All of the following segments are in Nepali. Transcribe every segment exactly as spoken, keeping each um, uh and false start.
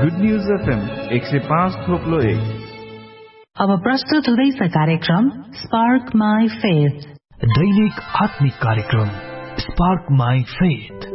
गुड न्यूज एफएम एक सय पाँच थोप्लो एक। अब प्रस्तुत हुँदैछ कार्यक्रम स्पार्क माई फेथ, दैनिक आत्मिक कार्यक्रम स्पार्क माई फेथ।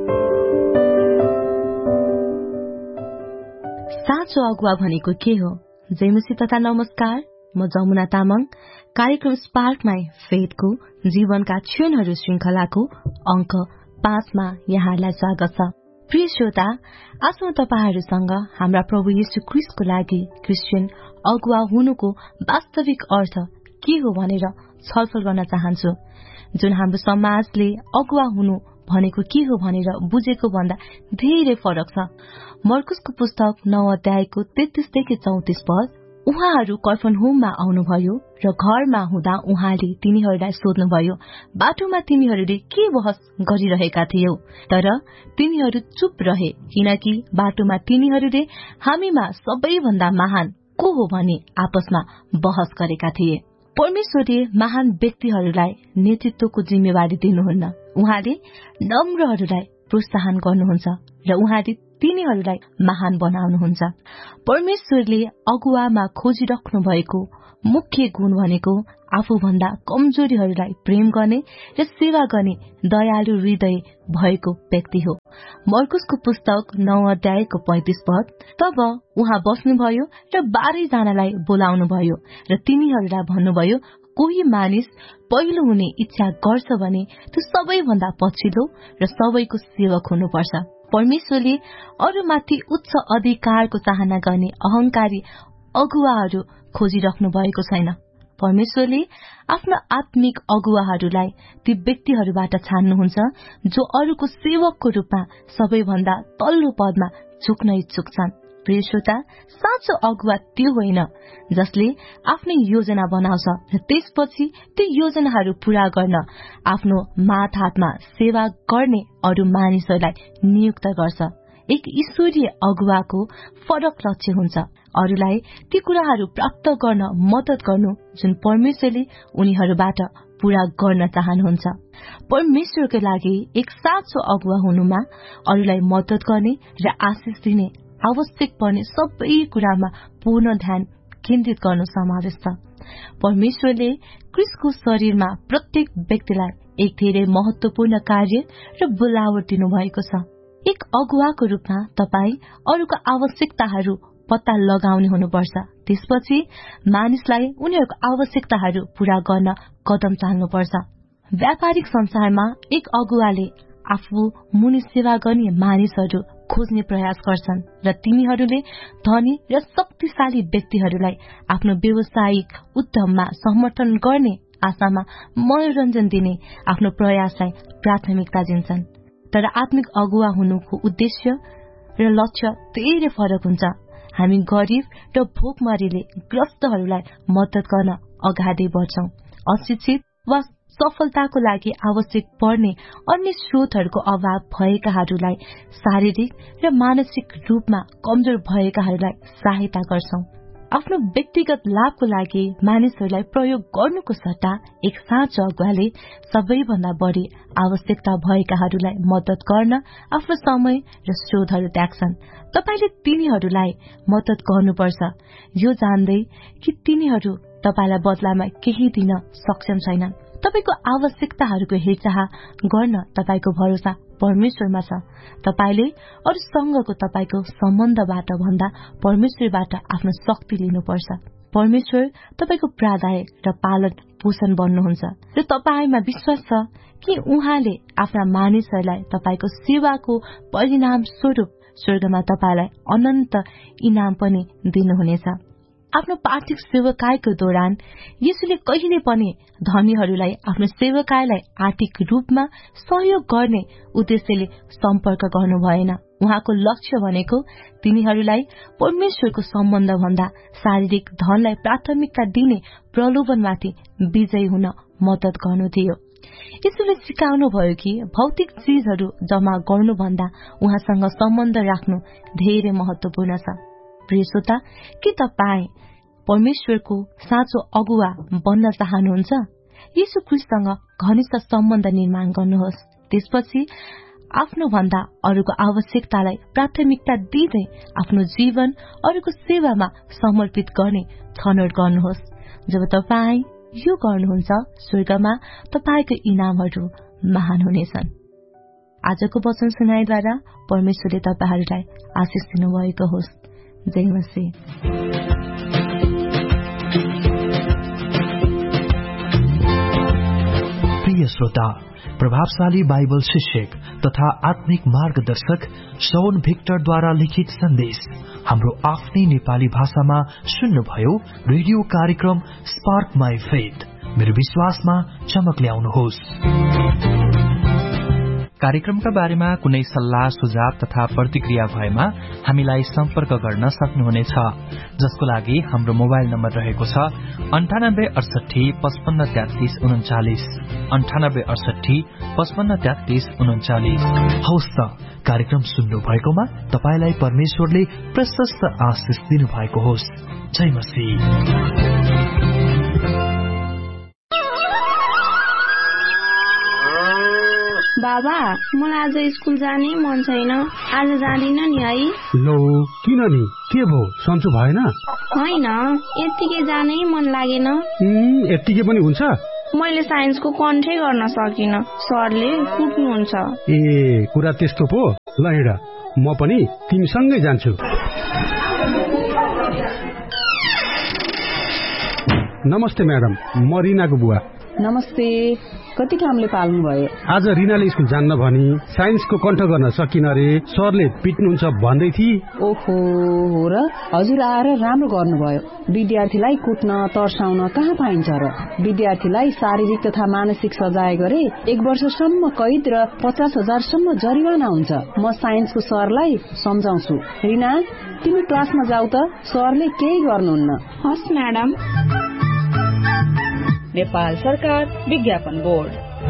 साँचो अगुवा भनेको के हो? जयमसी तथा नमस्कार, म जमुना तामाङ। कार्यक्रम स्पार्क माई फेथको जीवनका क्षणहरू श्रृंखलाको अंक पाँचमा यहाँलाई स्वागत छ। प्रिय श्रोता, आज म तपाईहरूसँग हाम्रा प्रभु येशू ख्रीष्टको लागि क्रिस्चियन अगुवा हुनुको वास्तविक अर्थ के हो भनेर छलफल गर्न चाहन्छु। जुन हाम्रो समाजले अगुवा हुनु भनेको के हो भनेर बुझेको भन्दा धेरै फरक छ। मर्कुसको पुस्तक नौ अध्यायको तेत्तीसदेखि चौतिस पद, उहाँहरू कफरनहुममा आउनुभयो र घरमा हुँदा उहाँले तिनीहरूलाई सोध्नुभयो, बाटोमा तिमीहरूले के बहस गरिरहेका थियौ? तर तिनीहरू चुप रहे, किनकि बाटोमा तिनीहरूले हामीमा सबैभन्दा महान को हो भनी आपसमा बहस गरेका थिए। परमेश्वरले महान व्यक्तिहरूलाई नेतृत्वको जिम्मेवारी दिनुहुन्न। उहाँले नम्रहरूलाई प्रोत्साहन गर्नुहुन्छ र उहाँले तिनीहरूलाई महान बनाउनुहुन्छ। परमेश्वरले अगुवामा खोजिराख्नु भएको मुख्य गुण भनेको आफूभन्दा कमजोरीहरूलाई प्रेम गर्ने र सेवा गर्ने दयालु हृदय भएको व्यक्ति हो। मर्कुसको पुस्तक नौ अध्यायको पैंतिस पद, तब उहाँ बस्नुभयो र बाह्रै जनालाई बोलाउनुभयो र तिनीहरूलाई भन्नुभयो, कोही मानिस पहिलो हुने इच्छा गर्छ भने त्यो सबैभन्दा पछिल्लो र सबैको सेवक हुनुपर्छ। परमेश्वरले अरूमाथि उच्च अधिकारको चाहना गर्ने अहंकारी अगुवाहरू खोजिराख्नु भएको छैन। परमेश्वरले आफ्नो आत्मिक अगुवाहरूलाई ती व्यक्तिहरूबाट छान्नुहुन्छ जो अरूको सेवकको रूपमा सबैभन्दा तल्लो पदमा झुक्न इच्छुक छन्। प्रिय श्रोता, साँचो अगुवा त्यो होइन जसले आफ्नो योजना बनाउँछ र त्यसपछि त्यो योजनाहरू पूरा गर्न आफ्नो माथ हातमा सेवा गर्ने अरू मानिसहरूलाई नियुक्त गर्छ। एक ईश्वरीय अगुवाको फरक लक्ष्य हुन्छ, अरूलाई ती कुराहरू प्राप्त गर्न मद्दत गर्नु जुन परमेश्वरले उनीहरूबाट पूरा गर्न चाहनुहुन्छ। परमेश्वरको लागि एक साँचो अगुवा हुनुमा अरूलाई मद्दत गर्ने र आशिष दिने, आवश्यक पर्ने सबै कुरामा पूर्ण ध्यान केन्द्रित गर्नु समावेश छ। परमेश्वरले क्रिस्टको शरीरमा प्रत्येक व्यक्तिलाई एक धेरै महत्वपूर्ण कार्य र बोलावट दिनुभएको छ। एक अगुवाको रूपमा तपाई अरूको आवश्यकताहरू पत्ता लगाउने हुनुपर्छ। त्यसपछि मानिसलाई उनीहरूको आवश्यकताहरू पूरा गर्न कदम चाल्नुपर्छ। व्यापारिक संसारमा एक अगुवाले आफू मुनि सेवा गर्ने मानिसहरू खोज्ने प्रयास गर्छन् र तिनीहरूले धनी र शक्तिशाली व्यक्तिहरूलाई आफ्नो व्यावसायिक उद्यममा समर्थन गर्ने आशामा मनोरञ्जन दिने आफ्नो प्रयासलाई प्राथमिकता दिन्छन्। तर आत्मिक अगुवा हुनुको उद्देश्य र लक्ष्य धेरै फरक हुन्छ। हामी गरीब र भोकमरीले ग्रस्तहरूलाई मद्दत गर्न अगाडि बढ्छौं। अशिक्षित वा सफलताको लागि आवश्यक पर्ने अन्य स्रोतहरूको अभाव भएकाहरूलाई, शारीरिक र मानसिक रूपमा कमजोर भएकाहरूलाई सहायता गर्छौं। आफ्नो व्यक्तिगत लाभको लागि मानिसहरूलाई प्रयोग गर्नुको सट्टा एक साँचो अगुवाले सबैभन्दा बढी आवश्यकता भएकाहरूलाई मद्दत गर्न आफ्नो समय र स्रोतहरू त्याग्छन्। तपाईले तिनीहरूलाई मद्दत गर्नुपर्छ, यो जान्दै कि तिनीहरू तपाईलाई बदलामा केही दिन सक्षम छैनन्। तपाईको आवश्यकताहरूको हेरचाह गर्न तपाईको भरोसा परमेश्वरमा छ। तपाईले अरूसँगको तपाईको सम्बन्धबाट भन्दा परमेश्वरबाट आफ्नो शक्ति लिनुपर्छ। परमेश्वर तपाईको प्राध्यायक र पालन पोषण बन्नुहुन्छ र तपाईमा विश्वास छ कि उहाँले आफ्ना मानिसहरूलाई तपाईको सेवाको परिणाम स्वरूप स्वर्गमा तपाईलाई अनन्त इनाम पनि दिनुहुनेछ। आफ्नो पार्थिव सेवकाईको दौरान येशूले कहिले पनि धनीहरूलाई आफ्नो सेवकाईलाई आर्थिक रूपमा सहयोग गर्ने उद्देश्यले सम्पर्क गर्नु भएन। उहाँको लक्ष्य भनेको तिनीहरूलाई परमेश्वरको सम्बन्ध भन्दा शारीरिक धनलाई प्राथमिकता दिने प्रलोभनमाथि विजयी हुन मद्दत गर्नु थियो। येशूले सिकाउनु भयो कि भौतिक चीजहरू जम्मा गर्नुभन्दा उहाँसँग सम्बन्ध राख्नु धेरै महत्वपूर्ण छ। प्रिय श्रोता, के तपाई परमेश्वरको साँचो अगुवा बन्न चाहनुहुन्छ? येशू ख्रीष्टसँग घनिष्ठ सम्बन्ध निर्माण गर्नुहोस्। त्यसपछि आफ्नो भन्दा अरूको आवश्यकतालाई प्राथमिकता दिँदै आफ्नो जीवन अरूको सेवामा समर्पित गर्ने छनौट गर्नुहोस्। जब तपाईँ यो गर्नुहुन्छ, स्वर्गमा तपाईको इनामहरू महान हुनेछन्। आजको वचन सुनाइद्वारा परमेश्वरले तपाईहरूलाई आशिष दिनुभएको होस्। जय मसीह। प्रिय श्रोता, प्रभावशाली बाइबल शिक्षक तथा आत्मिक मार्गदर्शक शौन भिक्टरद्वारा लिखित सन्देश हाम्रो आफ्नै नेपाली भाषामा सुन्नुभयो। रेडियो कार्यक्रम स्पार्क माई फेथ, मेरो विश्वासमा चमक ल्याउनुहोस्। कार्यक्रमका बारेमा कुनै सल्लाह सुझाव तथा प्रतिक्रिया भएमा हामीलाई सम्पर्क गर्न सक्नुहुनेछ, जसको लागि हाम्रो मोबाइल नम्बर रहेको छ अन्ठानब्बे अडसठी पचपन्न तेत्तीस उन्चालिस अन्ठानब्बे अडसठी पचपन्न तेत्तीस उन्चालिस। हवस् त, कार्यक्रम सुन्नु भएकोमा तपाईलाई परमेश्वरले प्रशस्त आशिष दिनुभएको होस्। जय मसीह। बाबा, मलाई आज स्कुल जानै मन छैन। आज जाँदिन नि है। लो, किन नि? के भो, सन्चो भएन? होइन, यत्तिकै जानै मन लागेन। यत्तिकै पनि हुन्छ? मैले साइन्सको कन्ठै गर्न सकिन, सरले कुट्नुहुन्छ। ए, कुरा त्यस्तो पो। ल हिँड, म पनि तिमीसँगै जान्छु। नमस्ते म्याडम, म रिनाको बुवा। नमस्ते। कति कामले पाल्नु भयो? आज रिनाले स्कुल जान्न भनी साइन्सको कण्ठ गर्न सकिन रे, सरले पिट्नुहुन्छ भन्दै थिए। ओहो, हो र? हजुर आएर राम्रो गर्नुभयो। विद्यार्थीलाई कुट्न तर्साउन कहाँ पाइन्छ र? विद्यार्थीलाई शारीरिक तथा मानसिक सजाय गरे एक वर्षसम्म कैद र पचास हजारसम्म जरिवाना हुन्छ। म साइन्सको सरलाई सम्झाउँछु। रिना, तिमी क्लासमा जाऊ त, सरले केही गर्नुहुन्न। हस् म्याडम। नेपाल सरकार विज्ञापन बोर्ड।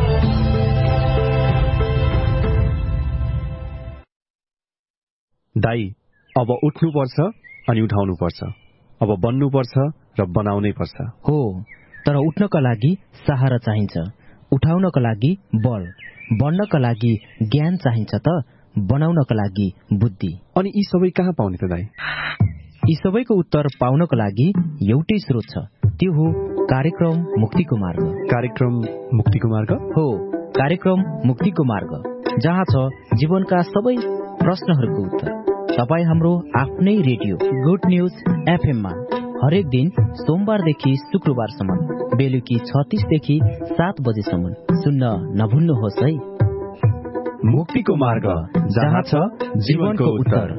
दाई, अब उठ्नुपर्छ अनि उठाउनुपर्छ, अब बन्नुपर्छ र बनाउनै पर्छ। हो, तर उठ्नका लागि सहारा चाहिन्छ, उठाउनका लागि बल, बढ्नका लागि ज्ञान चाहिन्छ त बनाउनका लागि बुद्धि। अनि यी सबै कहाँ पाउने त दाई? यी सबैको उत्तर पाउनको लागि एउटै स्रोत छ, त्यो हो कार्यक्रम मुक्तिको मार्ग। कार्यक्रम मुक्तिको मार्ग? हो, कार्यक्रम मुक्तिको मार्ग, जहाँ छ जीवनका सबै प्रश्नहरूको उत्तर। तपाईँ हाम्रो आफ्नै रेडियो गुड न्यूज एफएम मा हरेक दिन सोमबारदेखि शुक्रबारसम्म बेलुकी छत्तीसदेखि सात बजेसम्म सुन्न नभुल्नुहोस् है। मुक्तिको मार्ग, जहाँ छ जीवनको उत्तर।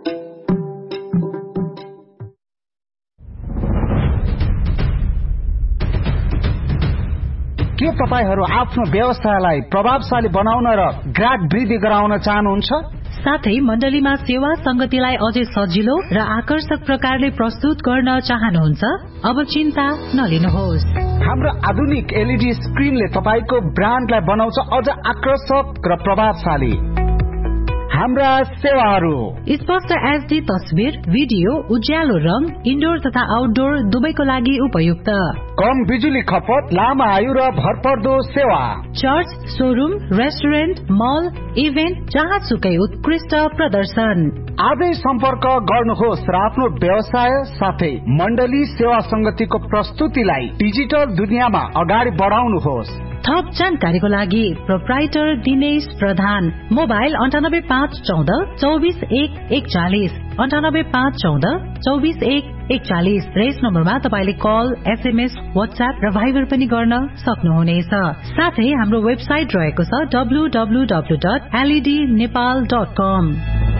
के तपाईहरू आफ्नो व्यवसायलाई प्रभावशाली बनाउन र ग्राहक वृद्धि गराउन चाहनुहुन्छ? साथै मण्डलीमा सेवा संगतिलाई अझै सजिलो र आकर्षक प्रकारले प्रस्तुत गर्न चाहनुहुन्छ? अब चिन्ता नलिनुहोस्। हाम्रो आधुनिक एलईडी स्क्रिनले तपाईको ब्रान्डलाई बनाउँछ अझ आकर्षक र प्रभावशाली। हाम्रा सेवाहरू: स्पष्ट एचडी तस्बिर, भिडियो, उज्यालो रंग, इन्डोर तथा आउटडोर दुवैको लागि उपयुक्त, कम बिजुली खपत, लामो आयु र भरपर्दो सेवा, चर्च, शोरूम, रेस्टुरेन्ट, मल, इभेन्ट, जहाँसुकै उत्कृष्ट प्रदर्शन। आजै सम्पर्क गर्नुहोस् र आफ्नो व्यवसाय साथै मण्डली सेवा संगतिको प्रस्तुतिलाई डिजिटल दुनियाँमा अगाडि बढाउनुहोस्। थप जानकारीको लागि प्रोप्राइटर दिनेश प्रधान, मोबाइल अन्ठानब्बे पाँच चौध चौबिस एक एकचालिस अन्ठानब्बे पाँच चौध चौबिस एक एकचालिस र यस नम्बरमा तपाईले कल, एसएमएस, व्हाट्सएप र भाइबर पनि गर्न सक्नुहुनेछ। साथै हाम्रो वेबसाइट रहेको छ W W W dot LED Nepal dot कम।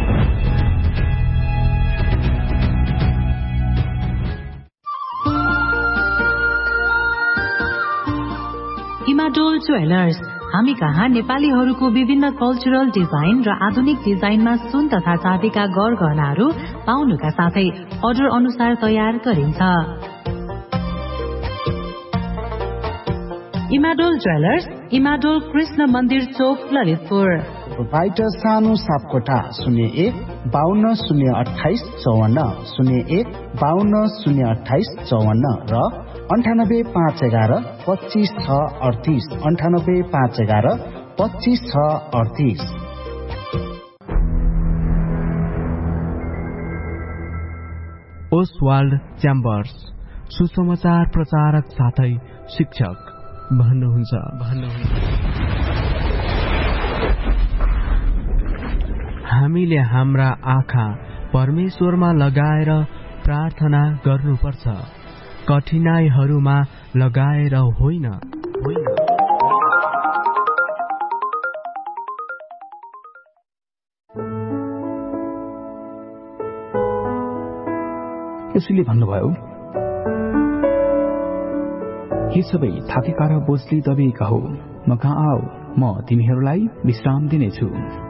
इमाडोल ज्वेलर्स, हामी कहाँ नेपालीहरूको विभिन्न कल्चरल डिजाइन र आधुनिक डिजाइनमा सुन तथा चाँदीका गरगहनाहरू पाउनुका साथै अर्डर अनुसार तयार गरिन्छ। इमाडोल ज्वेलर्स, इमाडोल कृष्ण मन्दिर चोक, ललितपुर। प्रोप्राइटर सानो सापकोटा शून्य एक बाहन्न शून्य अठाइस चौवन्न शून्य एक बाहन्न शून्य अठाइस चौवन्न र अन्ठानब्बे पाँच एघार पच्चिस छ अडतिस अन्ठानब्बे पाँच एघार पच्चिस छ अडतिस। ओसवाल्ड च्याम्बर्स सुसमाचार प्रचारक साथै शिक्षक भन्नुहुन्छ भन्नुहुन्छ हामीले हाम्रा आँखा परमेश्वरमा लगाएर प्रार्थना गर्नुपर्छ, कठिनाइहरूमा लगाएर होइन होइन यसैले भन्नुभयो, हे सबै थाकेका र बोझले दबिएका हो, म कहाँ आऊ, म तिमीहरूलाई विश्राम दिनेछु।